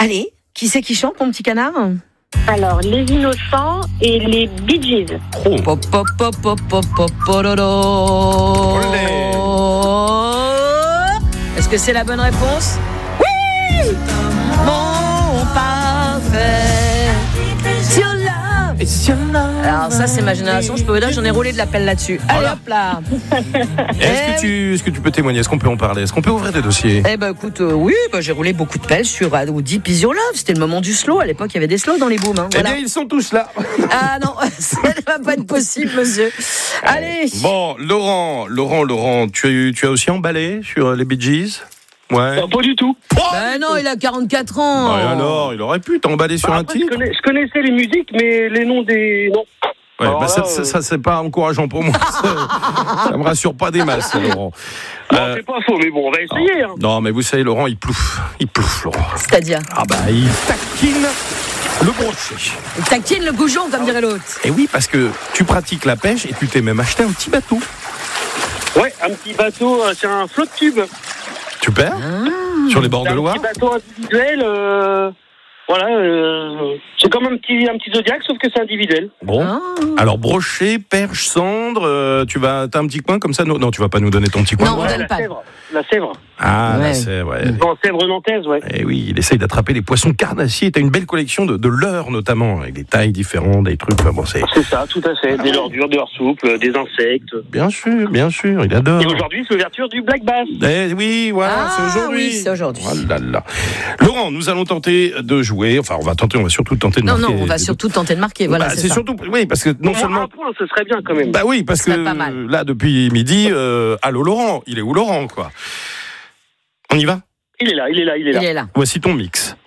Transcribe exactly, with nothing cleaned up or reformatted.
Allez, qui c'est qui chante, mon petit canard ? Alors, les Innocents et les Bee Gees. Oh. Pop, pop, pop, pop, pop, pop, pololo. Est-ce que c'est la bonne réponse ? Oui ! Mon parfait. It's your love. It's your love. Alors ça, c'est ma génération. Je peux vous dire, j'en ai roulé de la pelle là-dessus. Allez, hop là. Est-ce que, tu, est-ce que tu peux témoigner ? Est-ce qu'on peut en parler ? Est-ce qu'on peut ouvrir des dossiers ? Eh ben écoute, euh, oui, bah, j'ai roulé beaucoup de pelles sur uh, Deep Is Your Love. C'était le moment du slow. À l'époque, il y avait des slows dans les booms. Hein, voilà. Eh bien, ils sont tous là. Ah non, ça ne va pas être possible, monsieur. Allez. Bon, Laurent, Laurent, Laurent, tu as, eu, tu as aussi emballé sur les Bee Gees ? Ouais. Non, pas du tout. Ben non, il a quarante-quatre ans. Bah, et alors, il aurait pu t'emballer sur Bah, un après, je, titre. connais, je connaissais les musiques, mais les noms des. Non. Ouais, Alors bah, là, ça, euh... ça, ça, c'est pas encourageant pour moi. Ça, ça me rassure pas des masses, Laurent. Non, Euh, c'est pas faux, mais bon, on va essayer. Hein. Non, mais vous savez, Laurent, il plouffe. Il plouffe, Laurent. C'est-à-dire, Ah bah, il taquine le brochet. il taquine le goujon, comme dirait l'autre. Et oui, parce que tu pratiques la pêche et tu t'es même acheté un petit bateau. Ouais, un petit bateau, euh, c'est un flotte tube. Super. Ah. Sur les bords C'est de un Loire. petit bateau individuel. Euh... Voilà, euh... c'est comme un petit, un petit Zodiac, sauf que c'est individuel. Bon. Ah. Alors, brochet, perche, cendre, euh, tu vas, t'as un petit coin comme ça ? Non, non, tu vas pas nous donner ton petit coin. Non, on Ouais, donne la pas. Sèvre. La Sèvre. Ah, là, Ouais. c'est, ouais. En Sèvre nantaise, ouais. Eh oui, il essaye d'attraper les poissons carnassiers. T'as une belle collection de, de leurres, notamment, avec des tailles différentes, des trucs. Bon, c'est... C'est ça, tout à fait. Des leurres des leurres souples, des insectes. Bien sûr, bien sûr, il adore. Et aujourd'hui, c'est l'ouverture du Black Bass. Eh oui, voilà, Ah, c'est aujourd'hui. oui, c'est aujourd'hui. Oh là là. Laurent, nous allons tenter de jouer. Enfin, on va tenter, on va surtout tenter de Non, marquer. non, on va surtout tenter de marquer. Voilà, Bah, c'est, c'est ça. surtout, oui, parce que non Pour seulement. un point, ce serait bien quand même. Bah oui, parce Ce serait que pas mal. là, depuis midi, euh, allô Laurent, il est où Laurent, quoi ? On y va ? Il est là, il est là, il est là. Il est là. Voici ton mix.